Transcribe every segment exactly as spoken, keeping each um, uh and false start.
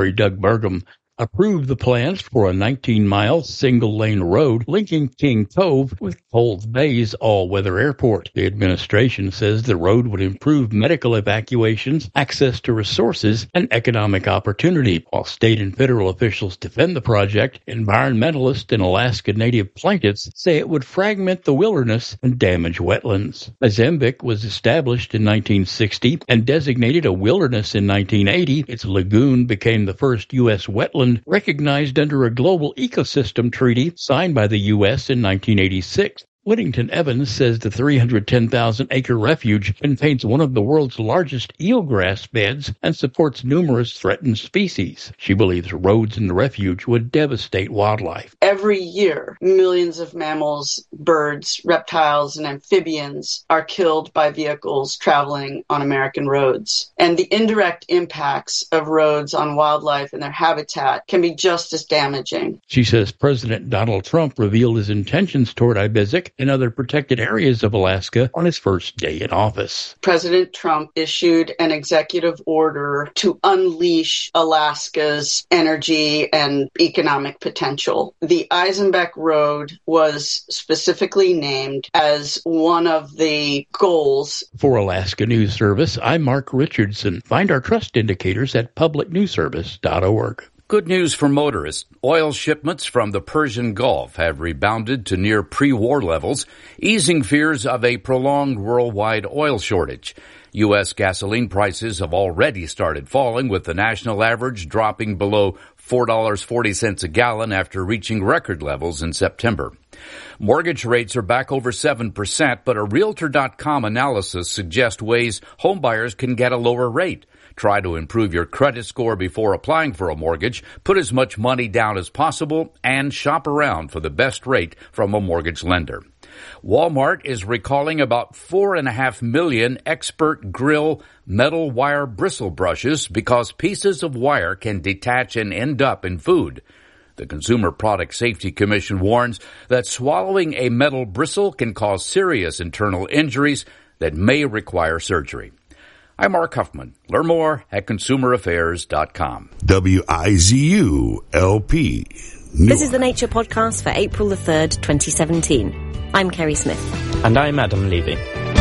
Doug Burgum approved the plans for a nineteen-mile single-lane road linking King Cove with Coles Bay's all-weather airport. The administration says the road would improve medical evacuations, access to resources, and economic opportunity. While state and federal officials defend the project, environmentalists and Alaska Native plaintiffs say it would fragment the wilderness and damage wetlands. Ozempic was established in nineteen sixty and designated a wilderness in nineteen eighty. Its lagoon became the first U S wetland recognized under a global ecosystem treaty signed by the U S in nineteen eighty-six. Whittington Evans says the three hundred ten thousand acre refuge contains one of the world's largest eelgrass beds and supports numerous threatened species. She believes roads in the refuge would devastate wildlife. Every year, millions of mammals, birds, reptiles, and amphibians are killed by vehicles traveling on American roads. And the indirect impacts of roads on wildlife and their habitat can be just as damaging. She says President Donald Trump revealed his intentions toward Ibizek and other protected areas of Alaska on his first day in office. President Trump issued an executive order to unleash Alaska's energy and economic potential. The Eisenbeck Road was specifically named as one of the goals. For Alaska News Service, I'm Mark Richardson. Find our trust indicators at public news service dot org. Good news for motorists. Oil shipments from the Persian Gulf have rebounded to near pre-war levels, easing fears of a prolonged worldwide oil shortage. U S gasoline prices have already started falling, with the national average dropping below four dollars and forty cents a gallon after reaching record levels in September. Mortgage rates are back over seven percent, but a Realtor dot com analysis suggests ways homebuyers can get a lower rate. Try to improve your credit score before applying for a mortgage, put as much money down as possible, and shop around for the best rate from a mortgage lender. Walmart is recalling about four and a half million Expert Grill metal wire bristle brushes because pieces of wire can detach and end up in food. The Consumer Product Safety Commission warns that swallowing a metal bristle can cause serious internal injuries that may require surgery. I'm Mark Huffman. Learn more at consumer affairs dot com. W I Z U L P. Newark. This is the Nature Podcast for April the third, twenty seventeen. I'm Kerry Smith. And I'm Adam Levy.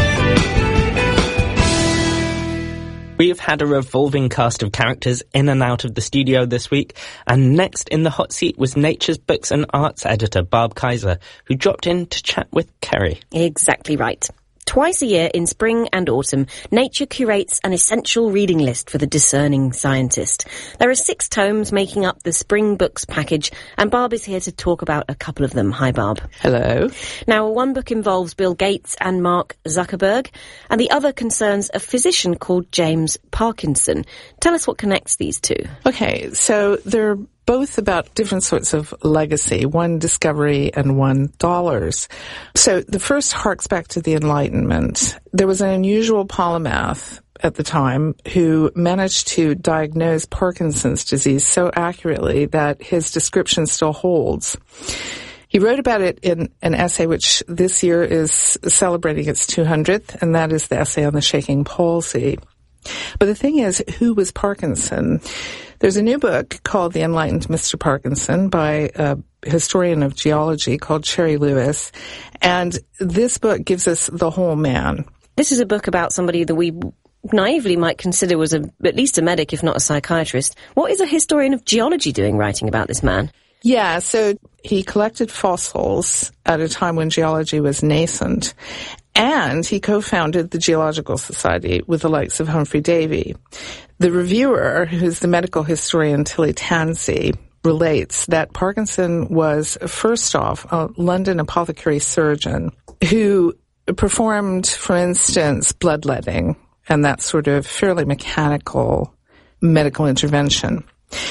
We have had a revolving cast of characters in and out of the studio this week, and next in the hot seat was Nature's Books and Arts editor Barb Kaiser, who dropped in to chat with Kerry. Exactly right. Twice a year in spring and autumn, Nature curates an essential reading list for the discerning scientist. There are six tomes making up the Spring Books package, and Barb is here to talk about a couple of them. Hi, Barb. Hello. Now, one book involves Bill Gates and Mark Zuckerberg, and the other concerns a physician called James Parkinson. Tell us what connects these two. Okay, so they're both about different sorts of legacy, one discovery and one dollars. So the first harks back to the Enlightenment. There was an unusual polymath at the time who managed to diagnose Parkinson's disease so accurately that his description still holds. He wrote about it in an essay which this year is celebrating its two hundredth, and that is the essay on the shaking palsy. But the thing is, who was Parkinson? There's a new book called The Enlightened Mister Parkinson by a historian of geology called Cherry Lewis, and this book gives us the whole man. This is a book about somebody that we naively might consider was a, at least a medic, if not a psychiatrist. What is a historian of geology doing writing about this man? Yeah, so he collected fossils at a time when geology was nascent, and he co-founded the Geological Society with the likes of Humphrey Davy. The reviewer, who's the medical historian Tilly Tansey, relates that Parkinson was, first off, a London apothecary surgeon who performed, for instance, bloodletting and that sort of fairly mechanical medical intervention.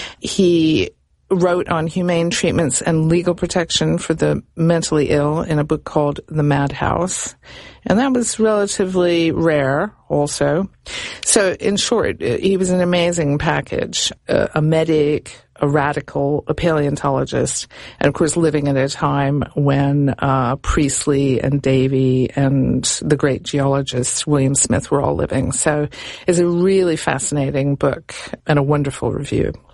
He wrote on humane treatments and legal protection for the mentally ill in a book called The Madhouse. And that was relatively rare also. So in short, he was an amazing package, a, a medic, a radical, a paleontologist, and of course living at a time when uh, Priestley and Davy and the great geologists William Smith were all living. So it's a really fascinating book and a wonderful review.